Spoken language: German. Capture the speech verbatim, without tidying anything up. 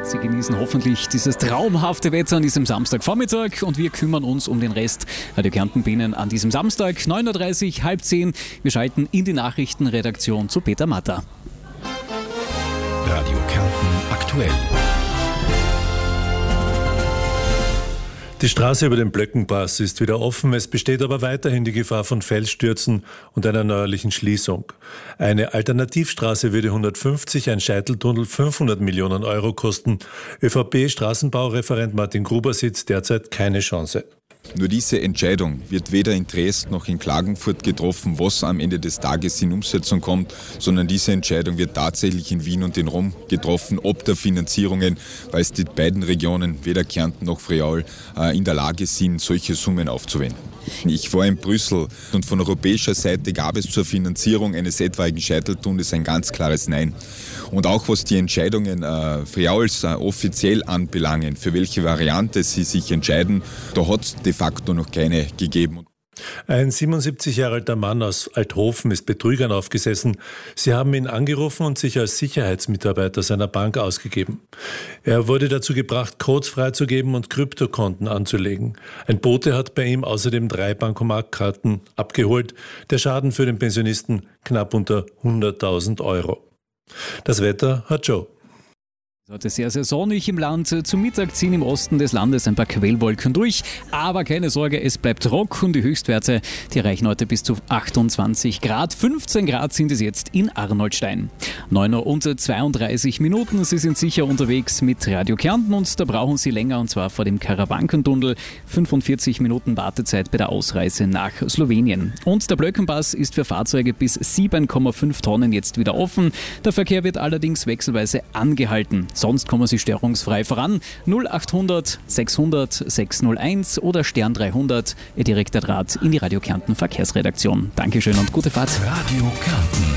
Sie genießen hoffentlich dieses traumhafte Wetter an diesem Samstagvormittag und wir kümmern uns um den Rest. Radio Kärnten Bienen an diesem Samstag, neun Uhr dreißig, halb zehn. Wir schalten in die Nachrichtenredaktion zu Peter Matter. Radio Kärnten aktuell. Die Straße über den Blöckenpass ist wieder offen, es besteht aber weiterhin die Gefahr von Felsstürzen und einer neuerlichen Schließung. Eine Alternativstraße würde hundertfünfzig, ein Scheiteltunnel fünfhundert Millionen Euro kosten. ÖVP-Straßenbaureferent Martin Gruber sieht derzeit keine Chance. Nur diese Entscheidung wird weder in Triest noch in Klagenfurt getroffen, was am Ende des Tages in Umsetzung kommt, sondern diese Entscheidung wird tatsächlich in Wien und in Rom getroffen, ob der Finanzierungen, weil es die beiden Regionen, weder Kärnten noch Friaul, in der Lage sind, solche Summen aufzuwenden. Ich war in Brüssel und von europäischer Seite gab es zur Finanzierung eines etwaigen Scheiteltunnels ein ganz klares Nein. Und auch was die Entscheidungen äh, Friauls äh, offiziell anbelangen, für welche Variante sie sich entscheiden, da hat es de facto noch keine gegeben. Ein siebenundsiebzig Jahre alter Mann aus Althofen ist Betrügern aufgesessen. Sie haben ihn angerufen und sich als Sicherheitsmitarbeiter seiner Bank ausgegeben. Er wurde dazu gebracht, Codes freizugeben und Kryptokonten anzulegen. Ein Bote hat bei ihm außerdem drei Bankomatkarten abgeholt. Der Schaden für den Pensionisten knapp unter hunderttausend Euro. Das Wetter hat Joe. Heute sehr, sehr sonnig im Land. Zum Mittag ziehen im Osten des Landes ein paar Quellwolken durch. Aber keine Sorge, es bleibt trocken und die Höchstwerte, die reichen heute bis zu achtundzwanzig Grad. fünfzehn Grad sind es jetzt in Arnoldstein. neun Uhr und zweiunddreißig Minuten. Sie sind sicher unterwegs mit Radio Kärnten und da brauchen Sie länger, und zwar vor dem Karawankentunnel. fünfundvierzig Minuten Wartezeit bei der Ausreise nach Slowenien. Und der Blöckenpass ist für Fahrzeuge bis sieben Komma fünf Tonnen jetzt wieder offen. Der Verkehr wird allerdings wechselweise angehalten. Sonst kommen Sie störungsfrei voran. null achthundert sechshundert sechshunderteins oder Stern dreihundert, Ihr direkter Draht in die Radio Kärnten Verkehrsredaktion. Dankeschön und gute Fahrt. Radio Kärnten.